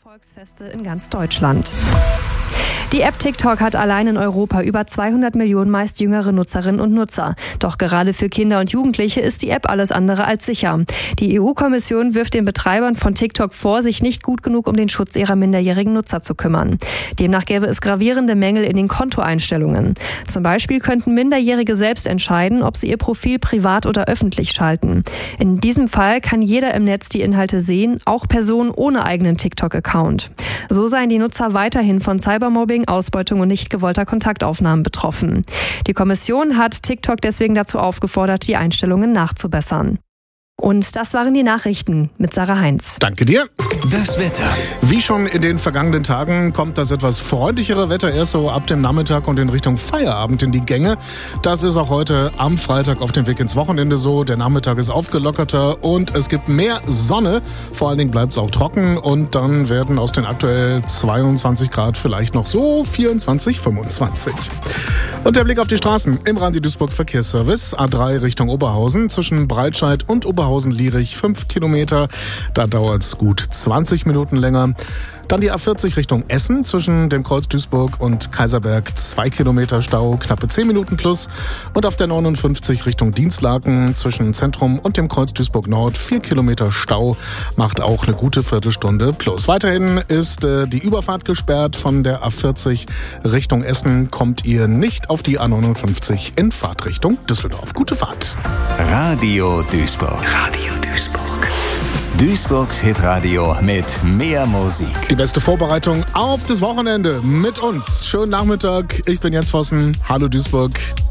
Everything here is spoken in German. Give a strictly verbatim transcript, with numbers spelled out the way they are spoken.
Volksfeste in ganz Deutschland. Die App TikTok hat allein in Europa über zweihundert Millionen meist jüngere Nutzerinnen und Nutzer. Doch gerade für Kinder und Jugendliche ist die App alles andere als sicher. Die E U-Kommission wirft den Betreibern von TikTok vor, sich nicht gut genug um den Schutz ihrer minderjährigen Nutzer zu kümmern. Demnach gäbe es gravierende Mängel in den Kontoeinstellungen. Zum Beispiel könnten Minderjährige selbst entscheiden, ob sie ihr Profil privat oder öffentlich schalten. In diesem Fall kann jeder im Netz die Inhalte sehen, auch Personen ohne eigenen TikTok-Account. So seien die Nutzer weiterhin von Cybermobbing, Ausbeutung und nicht gewollter Kontaktaufnahmen betroffen. Die Kommission hat TikTok deswegen dazu aufgefordert, die Einstellungen nachzubessern. Und das waren die Nachrichten mit Sarah Heinz. Danke dir. Das Wetter. Wie schon in den vergangenen Tagen kommt das etwas freundlichere Wetter erst so ab dem Nachmittag und in Richtung Feierabend in die Gänge. Das ist auch heute am Freitag auf dem Weg ins Wochenende so. Der Nachmittag ist aufgelockerter und es gibt mehr Sonne. Vor allen Dingen bleibt es auch trocken und dann werden aus den aktuell zweiundzwanzig Grad vielleicht noch so vierundzwanzig, fünfundzwanzig. Und der Blick auf die Straßen im Radio Duisburg Verkehrsservice. A drei Richtung Oberhausen zwischen Breitscheid und Oberhausen-Lierich fünf Kilometer. Da dauert es gut zwanzig Minuten länger. Dann die A vierzig Richtung Essen zwischen dem Kreuz Duisburg und Kaiserberg zwei Kilometer Stau, knappe zehn Minuten plus. Und auf der neunundfünfzig Richtung Dienstlaken zwischen Zentrum und dem Kreuz Duisburg Nord vier Kilometer Stau, macht auch eine gute Viertelstunde plus. Weiterhin ist äh, die Überfahrt gesperrt von der A vierzig Richtung Essen. Kommt ihr nicht auf die A neunundfünfzig in Fahrtrichtung Düsseldorf. Gute Fahrt. Radio Duisburg. Radio Duisburg. Duisburgs Hitradio mit mehr Musik. Die beste Vorbereitung auf das Wochenende mit uns. Schönen Nachmittag. Ich bin Jens Vossen. Hallo Duisburg.